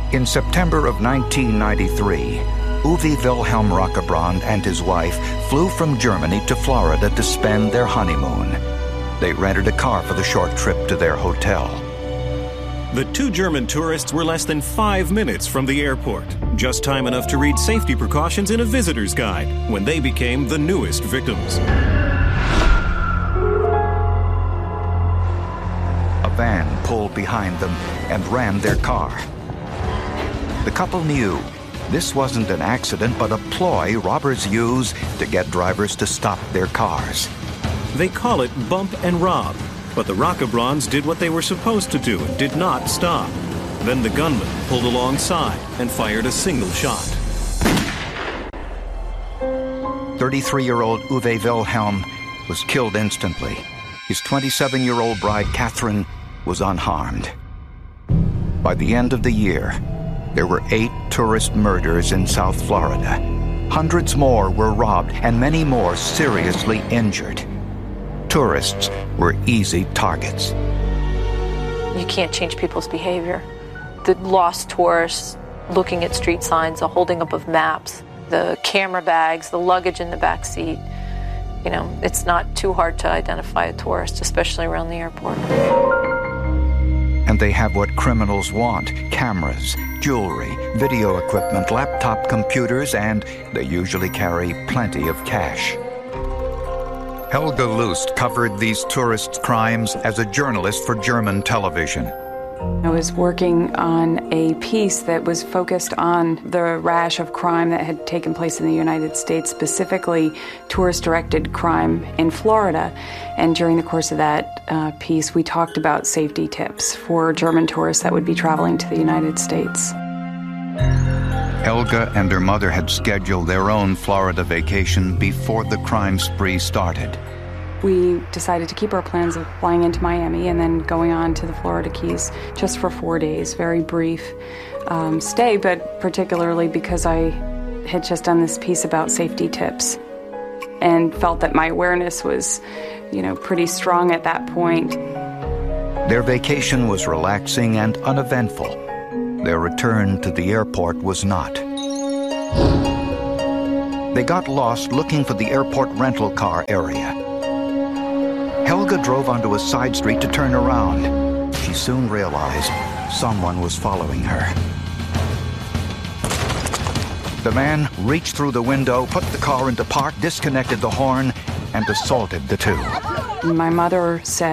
In September of 1993, Uwe Wilhelm Rockebrand and his wife flew from Germany to Florida to spend their honeymoon. They rented a car for the short trip to their hotel. The two German tourists were less than 5 minutes from the airport, just time enough to read safety precautions in a visitor's guide when they became the newest victims. A van pulled behind them and rammed their car. The couple knew this wasn't an accident, but a ploy robbers use to get drivers to stop their cars. They call it bump and rob, but the Rockebrands did what they were supposed to do and did not stop. Then the gunman pulled alongside and fired a single shot. 33-year-old Uwe Wilhelm was killed instantly. His 27-year-old bride, Catherine, was unharmed. By the end of the year, there were 8 tourist murders in South Florida. Hundreds more were robbed and many more seriously injured. Tourists were easy targets. You can't change people's behavior. The lost tourists, looking at street signs, the holding up of maps, the camera bags, the luggage in the back seat. You know, it's not too hard to identify a tourist, especially around the airport. And they have what criminals want: cameras, jewelry, video equipment, laptop computers, and they usually carry plenty of cash. Helga Lust covered these tourist crimes as a journalist for German television. I was working on a piece that was focused on the rash of crime that had taken place in the United States, specifically tourist-directed crime in Florida. And during the course of that piece, we talked about safety tips for German tourists that would be traveling to the United States. Helga and her mother had scheduled their own Florida vacation before the crime spree started. We decided to keep our plans of flying into Miami and then going on to the Florida Keys just for 4 days. Very brief stay, but particularly because I had just done this piece about safety tips and felt that my awareness was, pretty strong at that point. Their vacation was relaxing and uneventful. Their return to the airport was not. They got lost looking for the airport rental car area. Helga drove onto a side street to turn around. She soon realized someone was following her. The man reached through the window, put the car into park, disconnected the horn, and assaulted the two. My mother said,